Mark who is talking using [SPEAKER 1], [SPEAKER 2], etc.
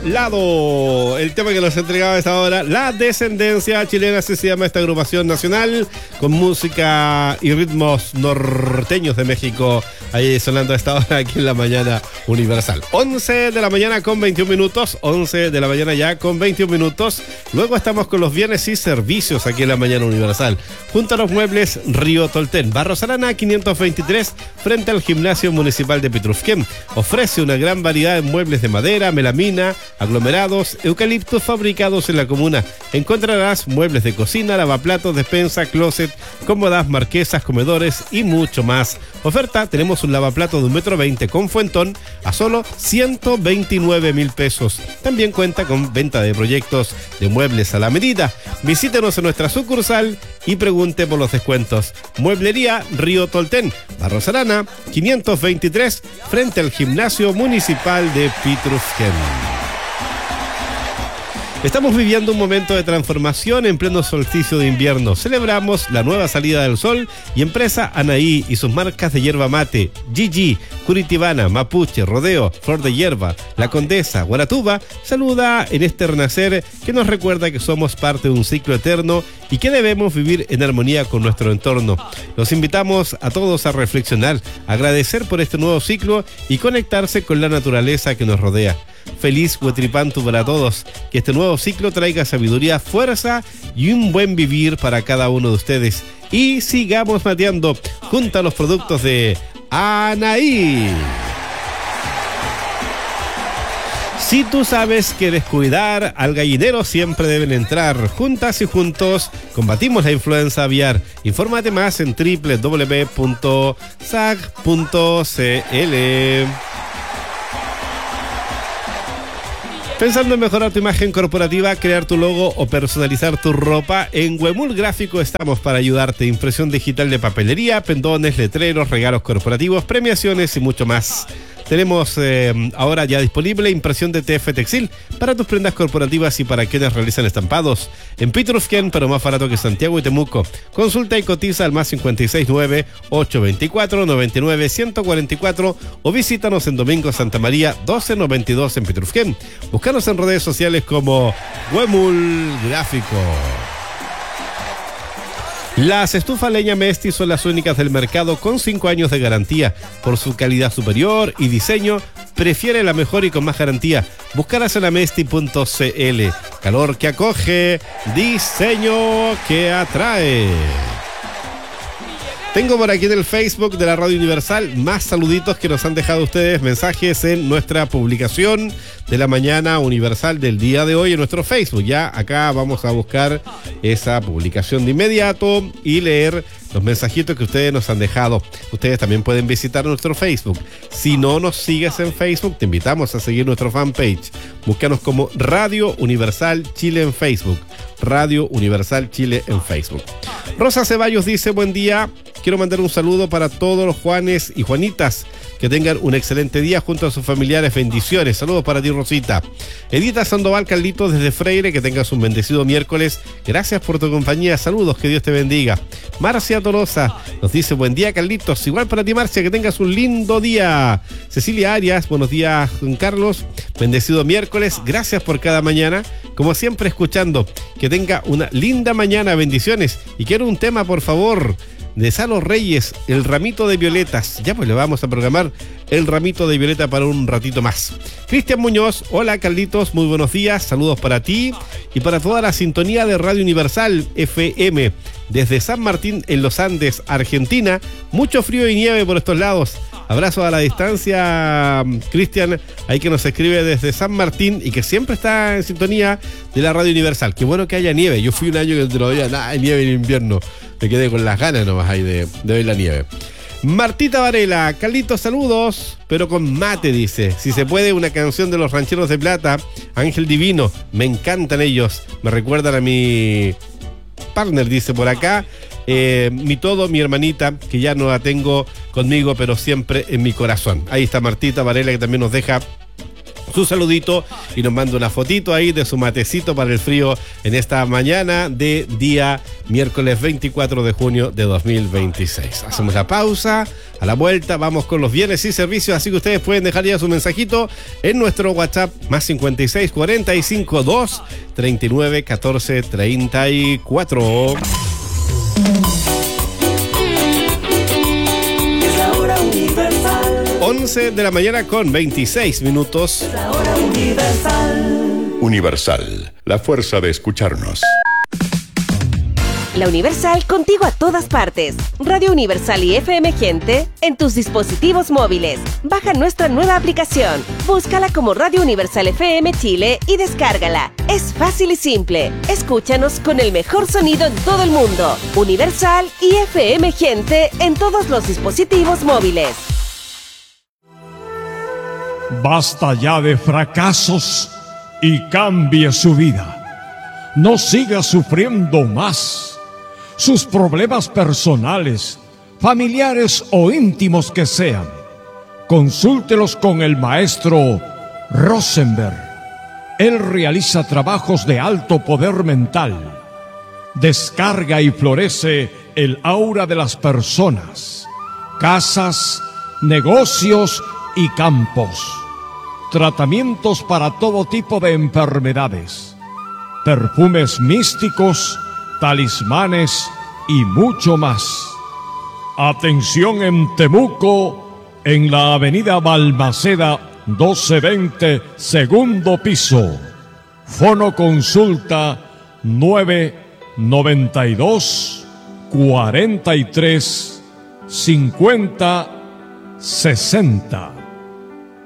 [SPEAKER 1] lado. El tema que nos entregaba a esta hora, La Descendencia Chilena, así se llama esta agrupación nacional, con música y ritmos norteños de México, ahí sonando a esta hora aquí en la mañana universal. 11 de la mañana con 21 minutos, 11 de la mañana ya con 21 minutos. Luego estamos con los bienes y servicios aquí en la mañana universal. Junto a los muebles Río Tolten, Barros Arana 523, frente al gimnasio municipal de Pitrufquén. Ofrece una gran variedad de muebles de madera, melamina, aglomerados, eucaliptos fabricados en la comuna. Encontrarás muebles de cocina, lavaplatos, despensa, closet, cómodas, marquesas, comedores y mucho más. Oferta, tenemos un lavaplato de 1,20 m con fuentón a solo 129,000 pesos. También cuenta con venta de proyectos de muebles a la medida. Visítenos en nuestra sucursal y pregunte por los descuentos. Mueblería Río Tolten, Barros Arana 523, frente al gimnasio municipal de Pitrufquén. Estamos viviendo un momento de transformación en pleno solsticio de invierno. Celebramos la nueva salida del sol y empresa Anaí y sus marcas de yerba mate, Gigi, Curitibana, Mapuche, Rodeo, Flor de Hierba, La Condesa, Guaratuba, saluda en este renacer que nos recuerda que somos parte de un ciclo eterno y que debemos vivir en armonía con nuestro entorno. Los invitamos a todos a reflexionar, agradecer por este nuevo ciclo y conectarse con la naturaleza que nos rodea. Feliz Huetripantu para todos, que este nuevo ciclo traiga sabiduría, fuerza y un buen vivir para cada uno de ustedes. Y sigamos mateando junto a los productos de Anaí. Si tú sabes que descuidar al gallinero siempre deben entrar. Juntas y juntos combatimos la influenza aviar. Infórmate más en www.sag.cl. Pensando en mejorar tu imagen corporativa, crear tu logo o personalizar tu ropa, en Huemul Gráfico estamos para ayudarte. Impresión digital de papelería, pendones, letreros, regalos corporativos, premiaciones y mucho más. Tenemos ahora ya disponible impresión de TF Textil para tus prendas corporativas y para quienes realizan estampados. En Pitrufquén, pero más barato que Santiago y Temuco. Consulta y cotiza al más 569-824-99-144 o visítanos en Domingo Santa María 1292 en Pitrufquén. Búscanos en redes sociales como Huemul Gráfico. Las estufas leña Mesti son las únicas del mercado con 5 años de garantía. Por su calidad superior y diseño, prefiere la mejor y con más garantía. Búscalas en amesti.cl. Calor que acoge, diseño que atrae. Tengo por aquí en el Facebook de la Radio Universal más saluditos que nos han dejado ustedes, mensajes en nuestra publicación de la mañana universal del día de hoy en nuestro Facebook. Ya acá vamos a buscar esa publicación de inmediato y leer los mensajitos que ustedes nos han dejado. Ustedes también pueden visitar nuestro Facebook. Si no nos sigues en Facebook, te invitamos a seguir nuestro fanpage. Búscanos como Radio Universal Chile en Facebook. Radio Universal Chile en Facebook. Rosa Ceballos dice: buen día, quiero mandar un saludo para todos los Juanes y Juanitas. Que tengan un excelente día junto a sus familiares. Bendiciones. Saludos para ti, Rosita. Edita Sandoval, Carlitos desde Freire. Que tengas un bendecido miércoles. Gracias por tu compañía. Saludos. Que Dios te bendiga. Marcia Tolosa nos dice: buen día, Carlitos. Igual para ti, Marcia. Que tengas un lindo día. Cecilia Arias. Buenos días, don Carlos. Bendecido miércoles. Gracias por cada mañana. Como siempre, escuchando. Que tenga una linda mañana. Bendiciones. Y quiero un tema, por favor, de Salo Reyes, El Ramito de Violetas. Ya pues le vamos a programar El Ramito de Violeta para un ratito más. Cristian Muñoz: hola Carlitos, muy buenos días, saludos para ti y para toda la sintonía de Radio Universal FM. Desde San Martín en los Andes, Argentina, mucho frío y nieve por estos lados. Abrazo a la distancia, Cristian, ahí que nos escribe desde San Martín y que siempre está en sintonía de la Radio Universal. Qué bueno que haya nieve. Yo fui un año que no había nada de nieve en invierno. Me quedé con las ganas nomás ahí de ver la nieve. Martita Varela: Carlitos, saludos, pero con mate, dice. Si se puede, una canción de los Rancheros de Plata, Ángel Divino. Me encantan ellos. Me recuerdan a mi partner, dice por acá. Mi todo, mi hermanita, que ya no la tengo conmigo, pero siempre en mi corazón. Ahí está Martita Varela, que también nos deja su saludito y nos manda una fotito ahí de su matecito para el frío en esta mañana de día miércoles 24 de junio de 2026. Hacemos la pausa, a la vuelta vamos con los bienes y servicios, así que ustedes pueden dejar ya su mensajito en nuestro WhatsApp más 56 45 2 39 14 34.
[SPEAKER 2] Es la hora universal.
[SPEAKER 1] 11 de la mañana con 26 minutos.
[SPEAKER 2] La hora universal.
[SPEAKER 3] Universal, la fuerza de escucharnos.
[SPEAKER 4] La Universal contigo a todas partes. Radio Universal y FM Gente en tus dispositivos móviles. Baja nuestra nueva aplicación. Búscala como Radio Universal FM Chile y descárgala. Es fácil y simple. Escúchanos con el mejor sonido en todo el mundo. Universal y FM Gente en todos los dispositivos móviles.
[SPEAKER 5] Basta ya de fracasos y cambie su vida. No siga sufriendo más. Sus problemas personales, familiares o íntimos que sean, consúltelos con el maestro Rosenberg. Él realiza trabajos de alto poder mental. Descarga y florece el aura de las personas, casas, negocios y campos. Tratamientos para todo tipo de enfermedades, perfumes místicos, talismanes y mucho más. Atención en Temuco, en la avenida Balmaceda 1220, segundo piso. Fono consulta 992 43 50 60.